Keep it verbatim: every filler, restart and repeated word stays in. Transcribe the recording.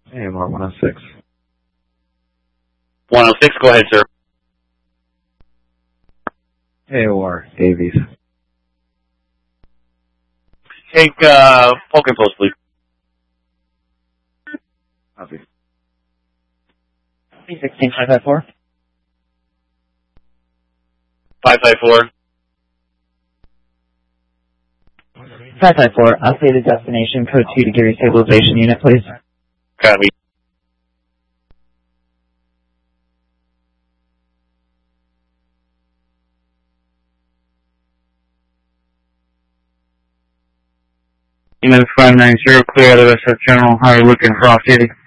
A M R one oh six. one oh six, go ahead, sir. A O R, Davies. Take, uh, Polk and Post, please. Copy. three sixteen, five five four. five five four. five five four, updated destination, code two to Geary Stabilization Unit, please. Copy. Unit five nine zero, clear out of S F General. How are you looking for off-duty?